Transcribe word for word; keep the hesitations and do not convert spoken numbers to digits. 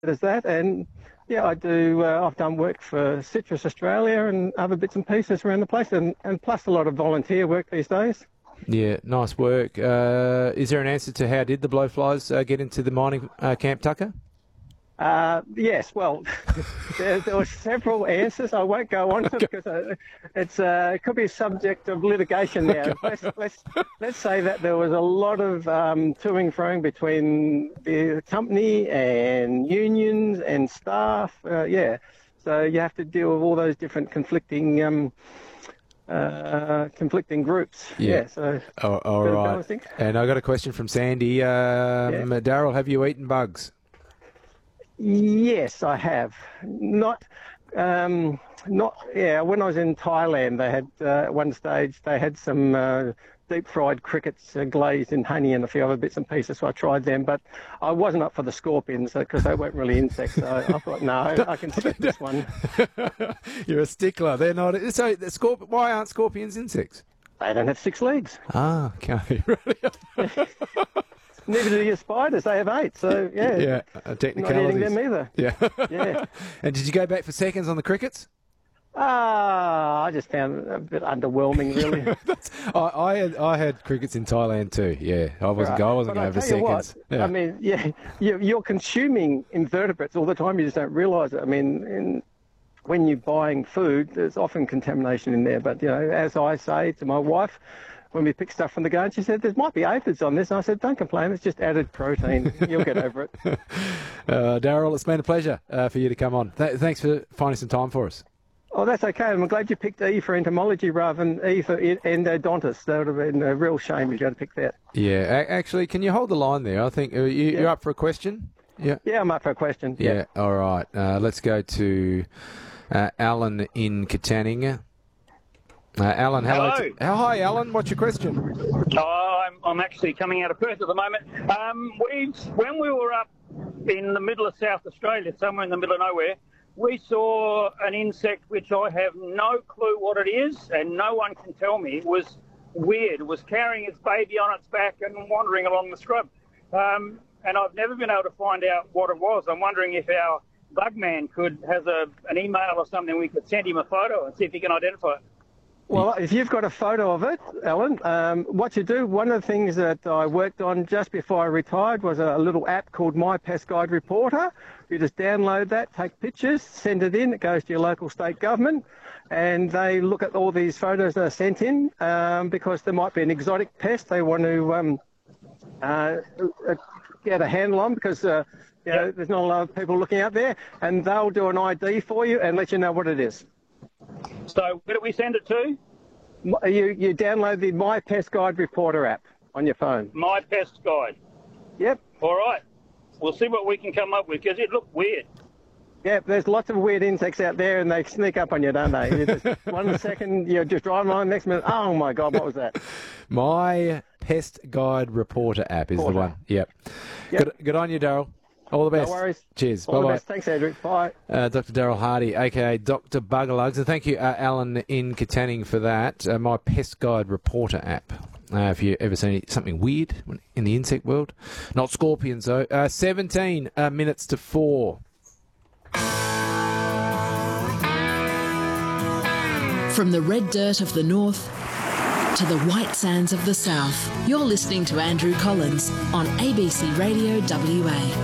as that. And yeah, I do. Uh, I've done work for Citrus Australia and other bits and pieces around the place, and, and plus a lot of volunteer work these days. Yeah, nice work. Uh, is there an answer to how did the blowflies uh, get into the mining uh, camp, Tucker? Uh, yes, well, there, there were several answers. I won't go on to it because uh, it's uh, it could be a subject of litigation now. Let's, let's, let's say that there was a lot of um, toing and froing between the company and unions and staff. Uh, yeah, so you have to deal with all those different conflicting um, uh, conflicting groups. Yeah. yeah so oh, all right. And I got a question from Sandy. Um, yeah. Daryl, have you eaten bugs? Yes, I have. Not, um, not. Yeah, when I was in Thailand, they had uh, at one stage they had some uh, deep fried crickets uh, glazed in honey and a few other bits and pieces. So I tried them, but I wasn't up for the scorpions because they weren't really insects. So I thought, no, I can skip this one. You're a stickler. They're not. So the scorp- Why aren't scorpions insects? They don't have six legs. Ah, okay. Neither do your spiders. They have eight. So, yeah. Yeah, uh, technicalities. Not eating them either. Yeah. yeah. And did you go back for seconds on the crickets? Ah, uh, I just found it a bit underwhelming, really. I, I, had, I had crickets in Thailand too, yeah. I wasn't, right. I wasn't going for seconds. What, yeah. I mean, yeah, you're consuming invertebrates all the time. You just don't realise it. I mean, in, when you're buying food, there's often contamination in there. But, you know, as I say to my wife, when we pick stuff from the garden, she said, there might be aphids on this. And I said, don't complain, it's just added protein. You'll get over it. Uh, Daryl, it's been a pleasure uh, for you to come on. Th- thanks for finding some time for us. Oh, that's okay. I'm glad you picked E for entomology rather than E for endodontist. That would have been a real shame if you had picked that. Yeah, a- actually, can you hold the line there? I think uh, you, yeah. you're up for a question? Yeah, yeah, I'm up for a question. Yeah, yeah. all right. Uh, let's go to uh, Alan in Katanning. Uh, Alan, hello. hello. To, oh, hi, Alan. What's your question? Oh, I'm, I'm actually coming out of Perth at the moment. Um, we, when we were up in the middle of South Australia, somewhere in the middle of nowhere, we saw an insect which I have no clue what it is, and no one can tell me. It was weird. It was carrying its baby on its back and wandering along the scrub. Um, and I've never been able to find out what it was. I'm wondering if our bug man could has a an email or something we could send him a photo and see if he can identify it. Well, if you've got a photo of it, Alan, um, what you do, one of the things that I worked on just before I retired was a little app called My Pest Guide Reporter. You just download that, take pictures, send it in, it goes to your local state government, and they look at all these photos that are sent in um, because there might be an exotic pest they want to um, uh, get a handle on because uh, you know, there's not a lot of people looking out there, and they'll do an I D for you and let you know what it is. So where do we send it to? You you download the My Pest Guide Reporter app on your phone. My Pest Guide. Yep. All right. We'll see what we can come up with because it looked weird. Yeah, there's lots of weird insects out there and they sneak up on you, don't they? You just, one second you're just driving along, next minute, oh my God, what was that? My Pest Guide Reporter app is Reporter. the one. Yep. yep. Good, good on you, Daryl. All the best. No worries. Cheers. All Bye-bye. the best. Thanks, Andrew. Bye. Uh, Doctor Daryl Hardy, a k a. Doctor Bugalugs. And thank you, uh, Alan in Katanning, for that. Uh, My Pest Guide Reporter app. Uh, if you ever seen something weird in the insect world. Not scorpions, though. Uh, seventeen uh, minutes to four. From the red dirt of the north to the white sands of the south, you're listening to Andrew Collins on A B C Radio W A.